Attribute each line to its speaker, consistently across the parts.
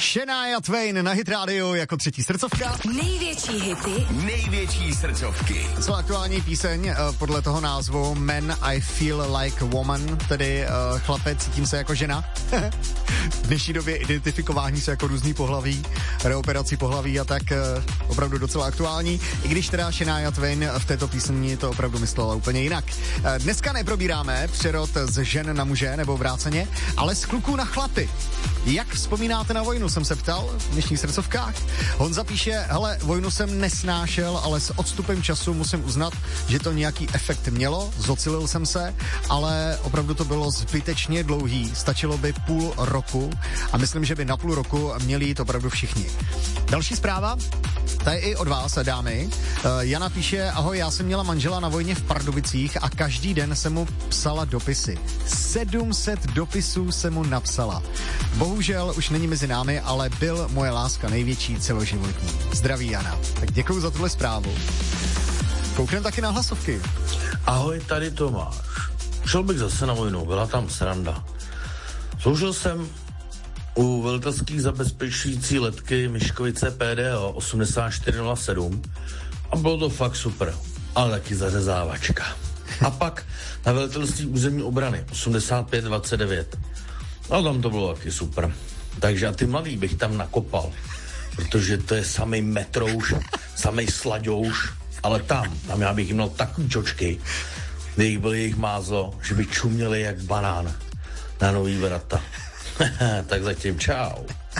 Speaker 1: Shania Twain na Hit Radio jako třetí srdcovka.
Speaker 2: Největší hity,
Speaker 3: největší srdcovky.
Speaker 1: Co aktuální píseň podle toho názvu Man I Feel Like a Woman, tedy chlape, cítím se jako žena. V dnešní době identifikování se jako různý pohlaví, reoperací pohlaví a tak opravdu docela aktuální. I když teda Shania Twain v této písni to opravdu myslela úplně jinak. Dneska neprobíráme přerod z žen na muže nebo vráceně, ale z kluků na chlapy. Jak vzpomínáte na vojnu, jsem se ptal v dnešních srdcovkách. Honza píše, hele, vojnu jsem nesnášel, ale s odstupem času musím uznat, že to nějaký efekt mělo, zocilil jsem se, ale opravdu to bylo zbytečně dlouhý, stačilo by půl roku a myslím, že by na půl roku měli jít opravdu všichni. Další zpráva, ta je i od vás, dámy. Jana píše, ahoj, já jsem měla manžela na vojně v Pardubicích a každý den jsem mu psala dopisy. 700 dopisů jsem mu napsala. Bohužel už není mezi námi, ale byl moje láska největší celoživotní. Zdraví, Jana. Tak děkuju za tuhle zprávu. Koukneme taky na hlasovky.
Speaker 4: Ahoj, tady Tomáš. Šel bych zase na vojnu, byla tam sranda. Sloužil jsem u velitelských zabezpečující letky Miškovice PDO 8407 a bylo to fakt super, ale taky zařezávačka. A pak na velitelství územní obrany 8529. No tam to bylo taky super. Takže a ty mladý bych tam nakopal, protože to je samej metrouš, samej slaďouš, ale tam já bych jim měl takový čočky, kdybych byl jejich mázlo, že by čuměli jak banán na Nový Vrata. Tak zatím čau.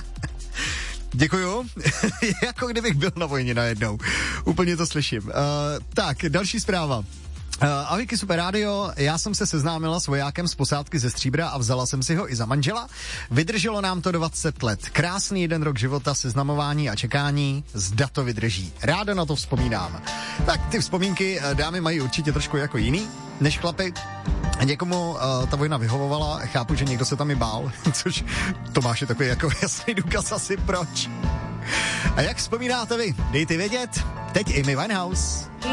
Speaker 1: Děkuju. Jako kdybych byl na vojně najednou. Úplně to slyším. Tak, další zpráva. Ahojky Super Radio, já jsem se seznámila s vojákem z posádky ze Stříbra a vzala jsem si ho i za manžela. Vydrželo nám to 20 let. Krásný jeden rok života, seznamování a čekání, zda to vydrží. Ráda na to vzpomínám. Tak ty vzpomínky dámy mají určitě trošku jako jiný než chlapy. Někomu ta vojna vyhovovala, chápu, že někdo se tam i bál, což Tomáš je takový jako jasný důkaz asi proč. A jak vzpomínáte vy? Dejte vědět, teď Amy Winehouse.